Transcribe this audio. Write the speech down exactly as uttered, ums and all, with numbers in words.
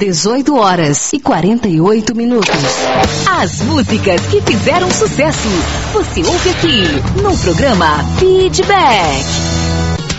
dezoito horas e quarenta e oito minutos. As músicas que fizeram sucesso, você ouve aqui no programa Feedback.